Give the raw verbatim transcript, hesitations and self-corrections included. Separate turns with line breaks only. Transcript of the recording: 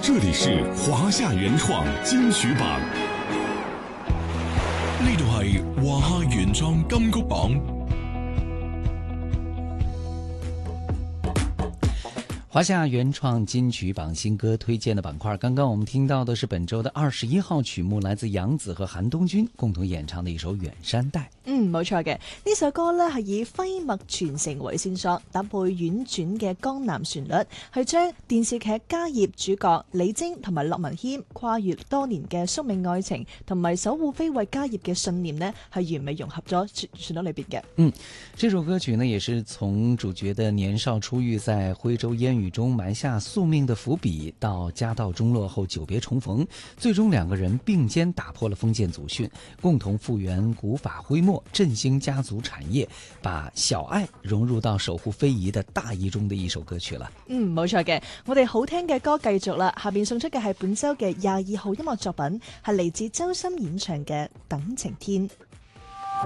这里是華夏原創金曲榜，
呢度係華夏原創金曲榜。
华夏原创金曲榜新歌推荐的板块，刚刚我们听到的是本周的二十一號曲目，來自楊紫和韓東君共同演唱的一首《遠山黛》。
嗯，冇錯嘅，呢首歌呢係以徽墨傳承為線索，搭配婉轉嘅江南旋律，係將電視劇家業主角李貞同埋駱文謙跨越多年嘅宿命愛情同埋守護非為家業嘅信念呢，係完美融合咗旋旋律裏邊嘅。
嗯，這首歌曲呢，也是從主角的年少初遇，在徽州煙雨中埋下宿命的伏筆，到家道中落後久別重逢，最終兩個人並肩打破了封建祖訓，共同復原古法徽墨，振興家族產業，把小愛融入到守護非遺的大義中的一首歌曲了。
嗯，冇錯嘅，我哋好聽嘅歌繼續啦，下邊送出嘅係本周嘅廿二號音樂作品，係嚟自周深演唱嘅《等晴天》。